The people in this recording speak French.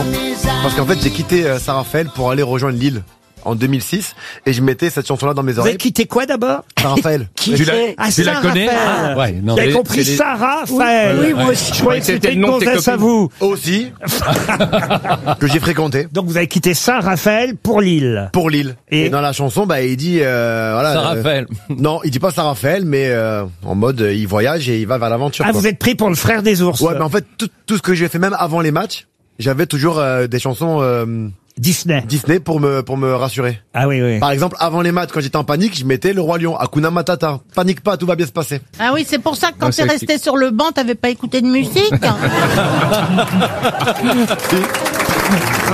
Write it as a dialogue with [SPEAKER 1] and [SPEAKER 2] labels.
[SPEAKER 1] Parce qu'en fait, j'ai quitté Saint-Raphaël pour aller rejoindre Lille en 2006 et je mettais cette chanson-là dans mes
[SPEAKER 2] Vous
[SPEAKER 1] oreilles.
[SPEAKER 2] avez quitté quoi d'abord?
[SPEAKER 1] Saint-Raphaël.
[SPEAKER 3] Tu la connais? Ouais, non.
[SPEAKER 2] Vous avez compris Sarah Raphaël?
[SPEAKER 4] Oui, moi aussi.
[SPEAKER 2] Je croyais que c'était une gonzesse à vous.
[SPEAKER 1] Aussi. Que j'ai fréquenté.
[SPEAKER 2] Donc vous avez quitté Saint-Raphaël pour Lille.
[SPEAKER 1] Pour Lille. Et dans la chanson, bah, il dit, voilà.
[SPEAKER 3] Saint-Raphaël.
[SPEAKER 1] Non, il dit pas Saint-Raphaël, mais, en mode, il voyage et il va vers l'aventure.
[SPEAKER 2] Ah,
[SPEAKER 1] quoi.
[SPEAKER 2] vous êtes pris pour le frère des ours.
[SPEAKER 1] Ouais, mais en fait, tout ce que j'ai fait même avant les matchs, j'avais toujours, des chansons,
[SPEAKER 2] Disney
[SPEAKER 1] pour me rassurer.
[SPEAKER 2] Ah oui, oui.
[SPEAKER 1] Par exemple, avant les matchs, quand j'étais en panique, je mettais Le Roi Lion, Hakuna Matata. Panique pas, tout va bien se passer.
[SPEAKER 4] Ah oui, c'est pour ça que quand
[SPEAKER 3] Ah,
[SPEAKER 4] t'es
[SPEAKER 3] c'est
[SPEAKER 4] resté sur le banc, t'avais pas écouté de musique.